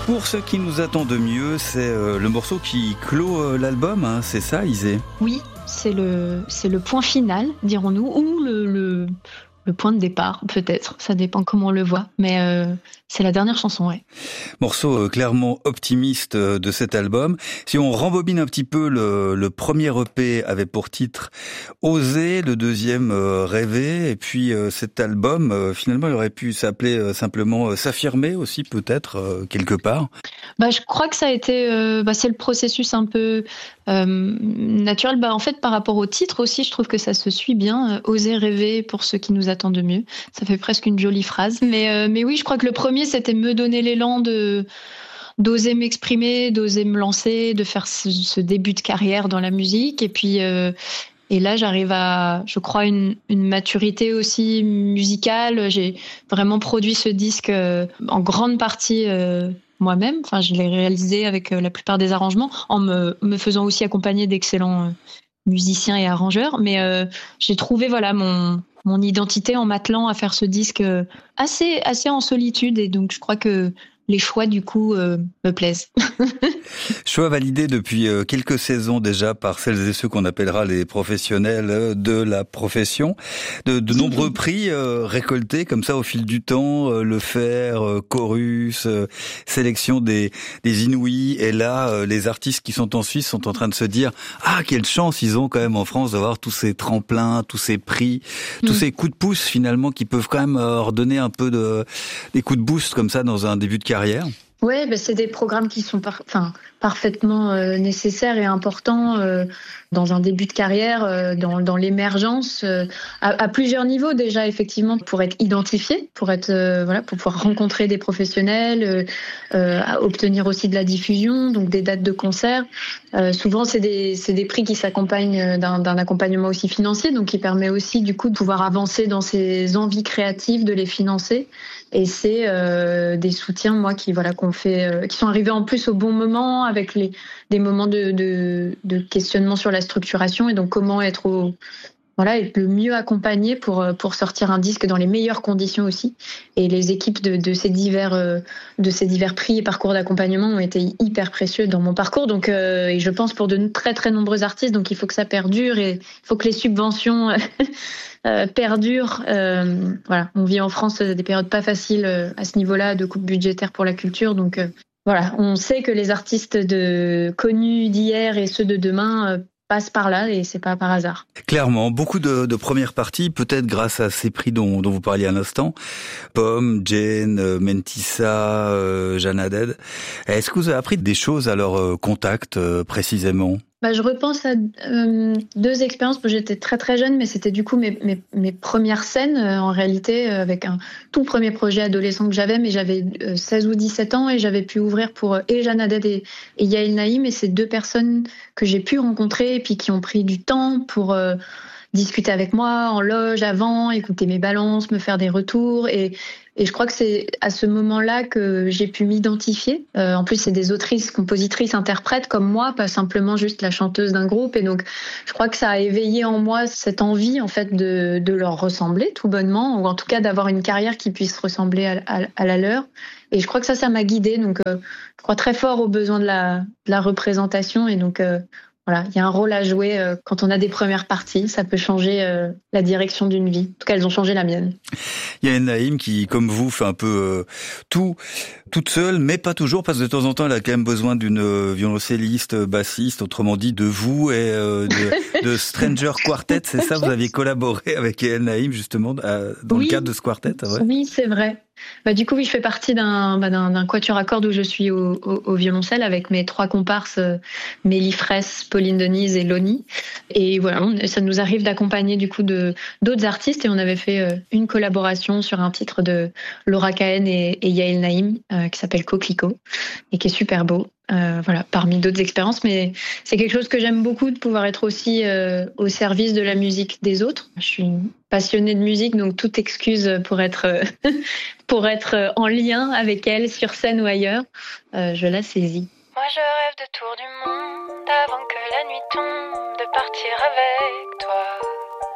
Pour ce qui nous attend de mieux, c'est le morceau qui clôt l'album, hein, c'est ça, Isée ? Oui, c'est le point final, dirons-nous, ou le point de départ, peut-être. Ça dépend comment on le voit. Mais c'est la dernière chanson, ouais. Morceau clairement optimiste de cet album. Si on rembobine un petit peu, le premier EP avait pour titre Oser, le deuxième Rêver, et puis cet album, finalement, il aurait pu s'appeler simplement S'affirmer aussi, peut-être, quelque part. Je crois que ça a été, c'est le processus un peu naturel. En fait, par rapport au titre aussi, je trouve que ça se suit bien. Oser rêver pour ceux qui nous attendent de mieux. Ça fait presque une jolie phrase. Mais oui, je crois que le premier, c'était me donner l'élan d'oser m'exprimer, d'oser me lancer, de faire ce début de carrière dans la musique. Et puis, et là, j'arrive à, je crois, une maturité aussi musicale. J'ai vraiment produit ce disque en grande partie moi-même. Enfin, je l'ai réalisé avec la plupart des arrangements, en me faisant aussi accompagner d'excellents musiciens et arrangeurs. Mais j'ai trouvé mon identité en m'attelant à faire ce disque assez en solitude. Et donc, je crois que les choix, du coup, me plaisent. Choix validé depuis quelques saisons déjà par celles et ceux qu'on appellera les professionnels de la profession. De nombreux prix récoltés comme ça au fil du temps, le Fer, Chorus, sélection des Inouïs. Et là, les artistes qui sont en Suisse sont en train de se dire « Ah, quelle chance ils ont quand même en France d'avoir tous ces tremplins, tous ces prix, tous ces coups de pouce finalement qui peuvent quand même leur donner un peu des coups de boost comme ça dans un début de carrière. » Ouais, c'est des programmes qui sont parfaitement nécessaires et importants dans un début de carrière, dans l'émergence, à plusieurs niveaux déjà effectivement pour être identifié, pour pouvoir rencontrer des professionnels, à obtenir aussi de la diffusion, donc des dates de concert. Souvent c'est des prix qui s'accompagnent d'un accompagnement aussi financier, donc qui permet aussi du coup de pouvoir avancer dans ses envies créatives, de les financer. Et c'est des soutiens, moi, qu'on fait, qui sont arrivés en plus au bon moment, avec des moments de questionnement sur la structuration et donc comment être le mieux accompagné pour sortir un disque dans les meilleures conditions aussi. Et les équipes de ces divers prix et parcours d'accompagnement ont été hyper précieux dans mon parcours. Donc, et je pense pour de très très nombreux artistes. Donc, il faut que ça perdure et il faut que les subventions perdurent. On vit en France des périodes pas faciles à ce niveau-là de coupes budgétaires pour la culture. Donc, on sait que les artistes connus d'hier et ceux de demain passe par là et c'est pas par hasard. Clairement, beaucoup de premières parties, peut-être grâce à ces prix dont vous parliez à l'instant. Pomme, Jane, Mentissa, Jeanne Haddad. Est-ce que vous avez appris des choses à leur contact précisément ? Je repense à deux expériences. J'étais très très jeune, mais c'était du coup mes premières scènes en réalité avec un tout premier projet adolescent que j'avais, mais j'avais 16 ou 17 ans et j'avais pu ouvrir pour et Jeanne Haddad et Yael Naïm, et c'est deux personnes que j'ai pu rencontrer et puis qui ont pris du temps pour discuter avec moi en loge avant, écouter mes balances, me faire des retours et je crois que c'est à ce moment-là que j'ai pu m'identifier. En plus, c'est des autrices, compositrices, interprètes comme moi, pas simplement juste la chanteuse d'un groupe. Et donc, je crois que ça a éveillé en moi cette envie, en fait, de leur ressembler, tout bonnement, ou en tout cas d'avoir une carrière qui puisse ressembler à la leur. Et je crois que ça m'a guidée. Donc, je crois très fort aux besoins de la représentation. Et donc, il y a un rôle à jouer quand on a des premières parties. Ça peut changer la direction d'une vie. En tout cas, elles ont changé la mienne. Yael Naïm qui, comme vous, fait un peu tout toute seule, mais pas toujours, parce que de temps en temps, elle a quand même besoin d'une violoncelliste, bassiste, autrement dit de vous et de Stranger Quartet. C'est ça, vous aviez collaboré avec Yael Naïm justement dans le cadre de ce quartet. Ouais. Oui, c'est vrai. Du coup, oui, je fais partie d'un quatuor à cordes où je suis au violoncelle avec mes trois comparses, Mélie Fraisse, Pauline Denise et Loni. Et voilà, ça nous arrive d'accompagner du coup d'autres artistes et on avait fait une collaboration sur un titre de Laura Cahen et Yael Naïm qui s'appelle Coquelicot et qui est super beau. Parmi d'autres expériences, mais c'est quelque chose que j'aime beaucoup de pouvoir être aussi au service de la musique des autres. Je suis passionnée de musique, donc toute excuse pour être en lien avec elle sur scène ou ailleurs, je la saisis. Moi je rêve de tour du monde avant que la nuit tombe, de partir avec toi.